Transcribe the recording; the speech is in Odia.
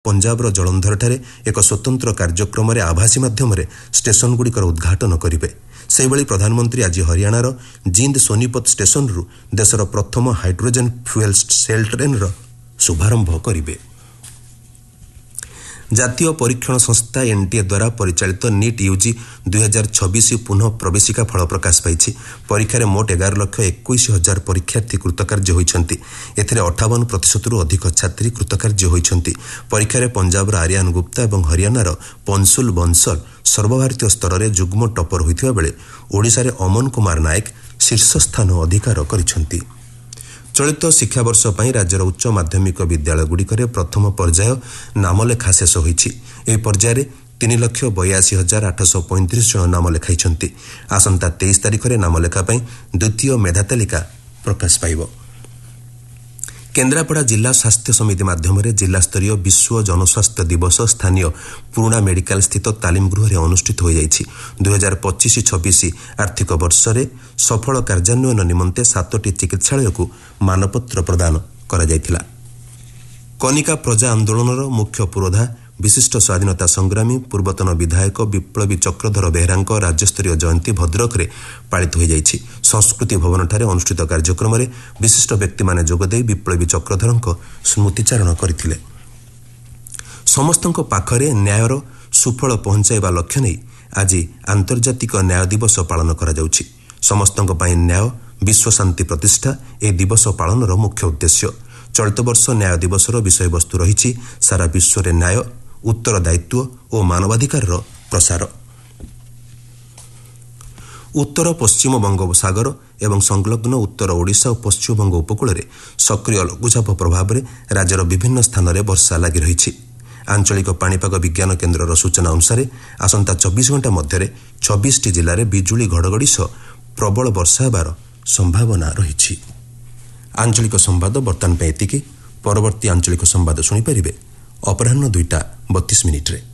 पंजाबर जलंधरଠାରେ ଏକ ସ୍ୱତନ୍ତ୍ର କାର୍ଯ୍ୟକ୍ରମରେ ଆଭାସୀ ମାଧ୍ୟମରେ ଷ୍ଟେସନଗୁଡ଼ିକର ଉଦ୍ଘାଟନ କରିବେ। ସେହିଭଳି ପ୍ରଧାନମନ୍ତ୍ରୀ ଆଜି ହରିୟାଣାର ଜିନ୍ଦ ସୋନିପତ ଷ୍ଟେସନରୁ ଦେଶର ପ୍ରଥମ ହାଇଡ୍ରୋଜେନ୍ ଫ୍ୟୁଏଲ୍ ସେଲ୍ ଟ୍ରେନ୍ର ଶୁଭାରମ୍ଭ କରିବେ। ଜାତୀୟ ପରୀକ୍ଷଣ ସଂସ୍ଥା ଏନ୍ଟିଏ ଦ୍ୱାରା ପରିଚାଳିତ ନିଟ୍ ୟୁଜି 2026 ପୁନଃ ପ୍ରବେଶିକା ଫଳ ପ୍ରକାଶ ପାଇଛି। ପରୀକ୍ଷାରେ ମୋଟ 11,21,000 ପରୀକ୍ଷାର୍ଥୀ କୃତକାର୍ଯ୍ୟ ହୋଇଛନ୍ତି। ଏଥିରେ 58%ରୁ ଅଧିକ ଛାତ୍ରୀ କୃତକାର୍ଯ୍ୟ ହୋଇଛନ୍ତି। ପରୀକ୍ଷାରେ ପଞ୍ଜାବର ଆରିୟାନ ଗୁପ୍ତା ଏବଂ ହରିୟାଣାର ପଂଶୁଲ ବଂଶଲ ସର୍ବଭାରତୀୟ ସ୍ତରରେ ଯୁଗ୍ମ ଟପର ହୋଇଥିବା ବେଳେ ଓଡ଼ିଶାରେ ଅମନ କୁମାର ନାୟକ ଶୀର୍ଷସ୍ଥାନ ଅଧିକାର କରିଛନ୍ତି। ଚଳିତ ଶିକ୍ଷାବର୍ଷ ପାଇଁ ରାଜ୍ୟର ଉଚ୍ଚ ମାଧ୍ୟମିକ ବିଦ୍ୟାଳୟଗୁଡ଼ିକରେ ପ୍ରଥମ ପର୍ଯ୍ୟାୟ ନାମଲେଖା ଶେଷ ହୋଇଛି। ଏହି ପର୍ଯ୍ୟାୟରେ 3,82,835 ଜଣ ନାମ ଲେଖାଇଛନ୍ତି। ଆସନ୍ତା 23 ତାରିଖରେ ନାମଲେଖା ପାଇଁ ଦ୍ୱିତୀୟ ମେଧା ତାଲିକା ପ୍ରକାଶ ପାଇବ। କେନ୍ଦ୍ରାପଡ଼ା ଜିଲ୍ଲା ସ୍ୱାସ୍ଥ୍ୟ ସମିତି ମାଧ୍ୟମରେ ଜିଲ୍ଲାସ୍ତରୀୟ ବିଶ୍ୱ ଜନସ୍ୱାସ୍ଥ୍ୟ ଦିବସ ସ୍ଥାନୀୟ ପୁରୁଣା ମେଡିକାଲ ସ୍ଥିତ ତାଲିମ ଗୃହରେ ଅନୁଷ୍ଠିତ ହୋଇଯାଇଛି। 2025-26 ଆର୍ଥିକ ବର୍ଷରେ ସଫଳ କାର୍ଯ୍ୟାନ୍ୱୟନ ନିମନ୍ତେ 7ଟି ଚିକିତ୍ସାଳୟକୁ ମାନପତ୍ର ପ୍ରଦାନ କରାଯାଇଥିଲା। କନିକା ପ୍ରଜା ଆନ୍ଦୋଳନର ମୁଖ୍ୟ ପୁରୋଧା ବିଶିଷ୍ଟ ସ୍ୱାଧୀନତା ସଂଗ୍ରାମୀ ପୂର୍ବତନ ବିଧାୟକ ବିପ୍ଳବୀ ଚକ୍ରଧର ବେହେରାଙ୍କ ରାଜ୍ୟସ୍ତରୀୟ ଜୟନ୍ତୀ ଭଦ୍ରକରେ ପାଳିତ ହୋଇଯାଇଛି। ସଂସ୍କୃତି ଭବନଠାରେ ଅନୁଷ୍ଠିତ କାର୍ଯ୍ୟକ୍ରମରେ ବିଶିଷ୍ଟ ବ୍ୟକ୍ତିମାନେ ଯୋଗଦେଇ ବିପ୍ଳବୀ ଚକ୍ରଧରଙ୍କ ସ୍ମୃତିଚାରଣ କରିଥିଲେ। ସମସ୍ତଙ୍କ ପାଖରେ ନ୍ୟାୟର ସୁଫଳ ପହଞ୍ଚାଇବା ଲକ୍ଷ୍ୟ ନେଇ ଆଜି ଆନ୍ତର୍ଜାତିକ ନ୍ୟାୟ ଦିବସ ପାଳନ କରାଯାଉଛି। ସମସ୍ତଙ୍କ ପାଇଁ ନ୍ୟାୟ, ବିଶ୍ୱଶାନ୍ତି ପ୍ରତିଷ୍ଠା ଏହି ଦିବସ ପାଳନର ମୁଖ୍ୟ ଉଦ୍ଦେଶ୍ୟ। ଚଳିତ ବର୍ଷ ନ୍ୟାୟ ଦିବସର ବିଷୟବସ୍ତୁ ରହିଛି ସାରା ବିଶ୍ୱରେ ନ୍ୟାୟ, ଉତ୍ତରଦାୟିତ୍ୱ ଓ ମାନବାଧିକାରର ପ୍ରସାର। ଉତ୍ତର ପଶ୍ଚିମ ବଙ୍ଗୋପସାଗର ଏବଂ ସଂଲଗ୍ନ ଉତ୍ତର ଓଡ଼ିଶା ଓ ପଶ୍ଚିମବଙ୍ଗ ଉପକୂଳରେ ସକ୍ରିୟ ଲଘୁଚାପ ପ୍ରଭାବରେ ରାଜ୍ୟର ବିଭିନ୍ନ ସ୍ଥାନରେ ବର୍ଷା ଲାଗି ରହିଛି। ଆଞ୍ଚଳିକ ପାଣିପାଗ ବିଜ୍ଞାନ କେନ୍ଦ୍ରର ସୂଚନା ଅନୁସାରେ ଆସନ୍ତା 24 ଘଣ୍ଟା ମଧ୍ୟରେ 26ଟି ଜିଲ୍ଲାରେ ବିଜୁଳି ଘଡ଼ଘଡ଼ି ସହ ପ୍ରବଳ ବର୍ଷା ହେବାର ସମ୍ଭାବନା ରହିଛି। ଆଞ୍ଚଳିକ ସମ୍ବାଦ ବର୍ତ୍ତମାନ ପାଇଁ ଏତିକି। ପରବର୍ତ୍ତୀ ଆଞ୍ଚଳିକ ସମ୍ବାଦ ଶୁଣିପାରିବେ ଅପରାହ୍ନ 2:32